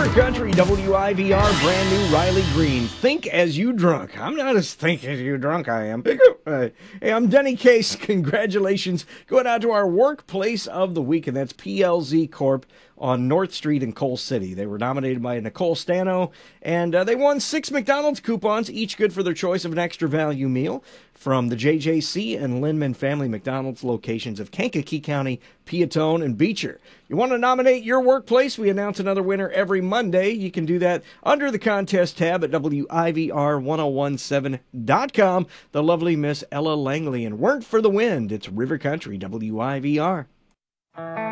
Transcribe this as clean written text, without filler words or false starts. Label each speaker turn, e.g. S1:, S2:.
S1: Country, WIVR, brand new Riley Green. Think as you drunk. I'm not as think as you drunk, I am. Hey, I'm Denny Case. Congratulations. Going out to our workplace of the week, and that's PLZ Corp on North Street in Coal City. They were nominated by Nicole Stano, and they won 6 McDonald's coupons, each good for their choice of an extra value meal from the JJC and Linman Family McDonald's locations of Kankakee County, Piatone, and Beecher. You want to nominate your workplace? We announce another winner every Monday. You can do that under the contest tab at WIVR1017.com. The lovely Miss Ella Langley and Weren't for the Wind. It's River Country, WIVR.